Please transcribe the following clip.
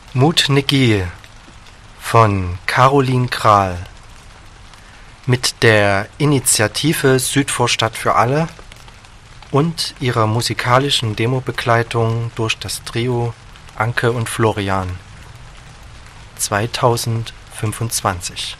Mut Negi von Caroline Krahl mit der Initiative Südvorstadt für alle und ihrer musikalischen Demobegleitung durch das Trio Anke und Florian 2025.